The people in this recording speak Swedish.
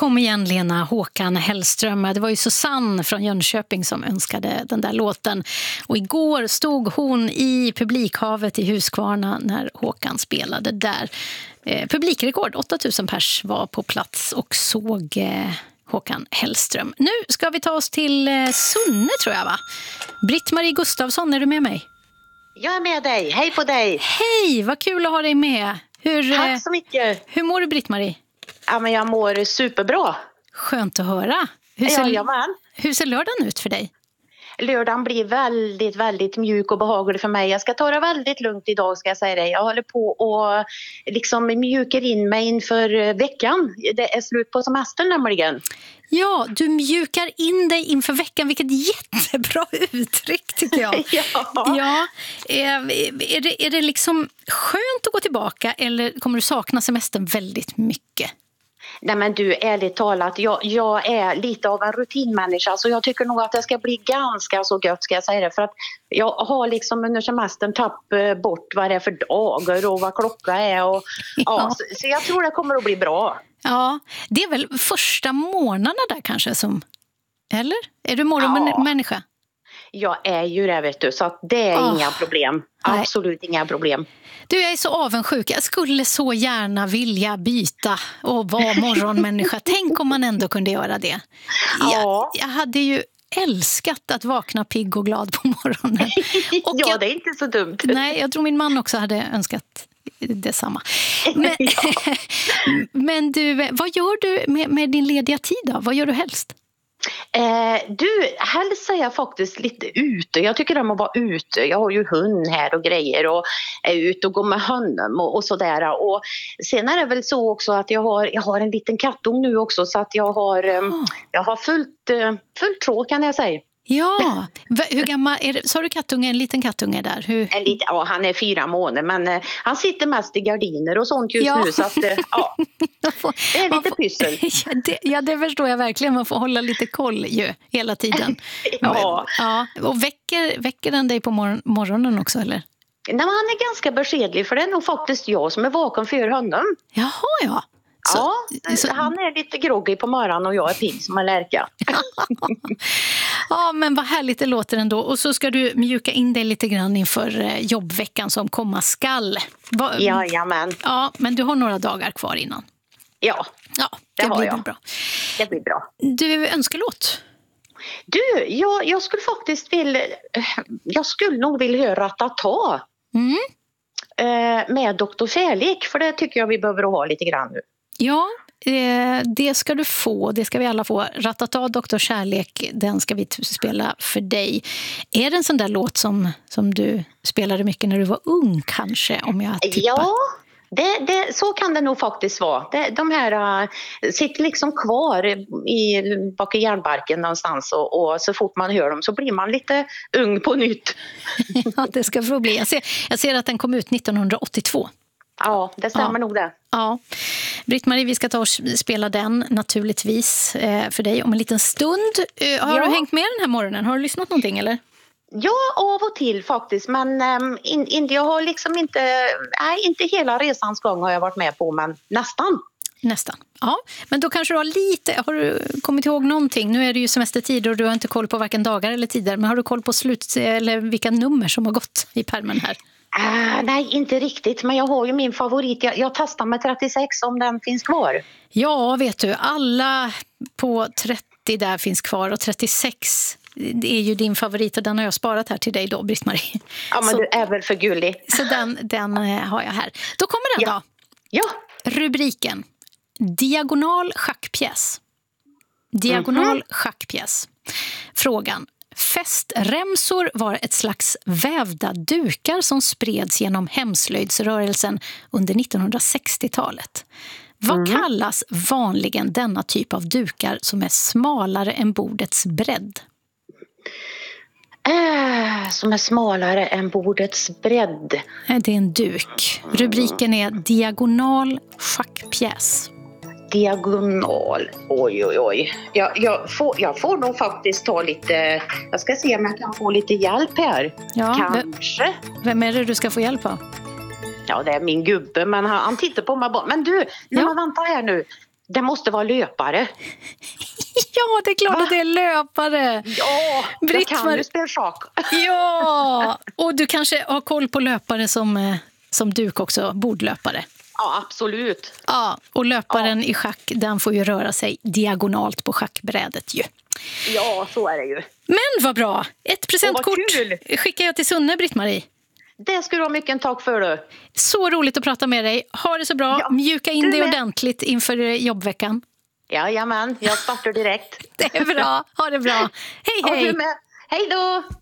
Kom igen Lena, Håkan Hellström. Det var ju Susanne från Jönköping som önskade den där låten. Och igår stod hon i publikhavet i Huskvarna när Håkan spelade där. Publikrekord, 8000 pers var på plats och såg Håkan Hellström. Nu ska vi ta oss till Sunne tror jag va? Britt-Marie Gustafsson, är du med mig? Jag är med dig, hej på dig. Hej, vad kul att ha dig med. Tack så mycket. Hur mår du Britt-Marie? Ja, men jag mår superbra. Skönt att höra. Hur ser lördagen ut för dig? Lördagen blir väldigt, väldigt mjuk och behaglig för mig. Jag ska ta det väldigt lugnt idag ska jag säga det. Jag håller på och liksom mjukar in mig inför veckan. Det är slut på semestern nämligen. Ja, du mjukar in dig inför veckan. Vilket jättebra uttryck tycker jag. Ja. Är det liksom skönt att gå tillbaka eller kommer du sakna semestern väldigt mycket? Nej men du, ärligt talat, jag är lite av en rutinmänniska så jag tycker nog att det ska bli ganska så gött ska jag säga det. För att jag har liksom under semestern tappat bort vad det är för dagar och vad klockan är. Så jag tror det kommer att bli bra. Ja, det är väl första månaderna där kanske som... Eller? Är du morgonmänniska? Jag är ju det vet du, så att det är inga problem. Absolut inga problem. Du, jag är så avundsjuk. Jag skulle så gärna vilja byta och vara morgonmänniska. Tänk om man ändå kunde göra det. Jag hade ju älskat att vakna pigg och glad på morgonen. Och det är inte så dumt. Nej, jag tror min man också hade önskat detsamma. Men du, vad gör du med din lediga tid då? Vad gör du helst? Helst är jag faktiskt lite ute. Jag tycker om att vara ute. Jag har ju hund här och grejer och är ute och går med honom och sådär. Och sen är det väl så också att jag har en liten kattung nu också så att jag har fullt tråd kan jag säga. Ja, hur gammal är det? Så har du kattunge, en liten kattunge där? Han är 4 månader men han sitter mest i gardiner och sånt just nu så att det är lite pyssel. Det förstår jag verkligen, man får hålla lite koll ju hela tiden. Ja. Och väcker den dig på morgonen också eller? Nej, men han är ganska beskedlig för det är nog faktiskt jag som är vaken för honom. Jaha, ja. Så han är lite groggy på morgonen och jag är pigg som en lärka. Ja, men vad härligt det låter ändå. Och så ska du mjuka in dig lite grann inför jobbveckan som komma skall. Jajamän. Ja, men du har några dagar kvar innan. Ja, det blir väl bra. Det blir bra. Du, önskelåt? Du, jag skulle faktiskt nog vilja höra Ratata. Med Dr. Kärlek, för det tycker jag vi behöver ha lite grann nu. Ja, det ska du få. Det ska vi alla få. Ratata, Dr. Kärlek, den ska vi spela för dig. Är det en sån där låt som du spelade mycket när du var ung kanske, om jag tippar? Ja, så kan det nog faktiskt vara. De här sitter liksom kvar bak i järnbarken någonstans och så fort man hör dem så blir man lite ung på nytt. Ja, det ska få bli. Jag ser att den kom ut 1982. Ja, det stämmer nog det. Ja. Britt-Marie, vi ska ta och spela den naturligtvis för dig om en liten stund. Har du hängt med den här morgonen? Har du lyssnat någonting eller? Ja, av och till faktiskt, men jag har liksom inte hela resans gång har jag varit med på, men nästan. Ja, men då kanske du har du kommit ihåg någonting? Nu är det ju semestertider och du har inte koll på varken dagar eller tider, men har du koll på eller vilka nummer som har gått i pärmen här? Nej, inte riktigt, men jag har ju min favorit. Jag testar med 36 om den finns kvar. Ja, vet du, alla på 30 där finns kvar och 36 det är ju din favorit och den har jag sparat här till dig då, Britt-Marie. Ja, men du är väl för gullig. Så den har jag här. Då kommer den då. Ja. Rubriken. Diagonal schackpjäs. Diagonal schackpjäs. Frågan. Festremsor var ett slags vävda dukar som spreds genom hemslöjdsrörelsen under 1960-talet. Vad kallas vanligen denna typ av dukar som är smalare än bordets bredd? Som är smalare än bordets bredd. Det är en duk. Rubriken är diagonal schackpjäs. Diagonal. Oj. Jag får nog faktiskt ta lite... Jag ska se om jag kan få lite hjälp här. Ja, kanske. Vem är det du ska få hjälp av? Ja, det är min gubbe, men han tittar på mig bara. Men du, men vänta här nu. Det måste vara löpare. Ja, det är klart att det är löpare. Ja, jag kan ju spela schack. Ja, och du kanske har koll på löpare som duk också, bordlöpare. Ja, absolut. Ja, och löparen i schack, den får ju röra sig diagonalt på schackbrädet ju. Ja, så är det ju. Men vad bra! Ett presentkort skickar jag till Sunne, Britt-Marie. Det skulle du ha mycket tack för du. Så roligt att prata med dig. Ha det så bra. Ja, mjuka in dig ordentligt inför jobbveckan. Jajamän, jag startar direkt. Det är bra. Ha det bra. Hej, hej. Hej då!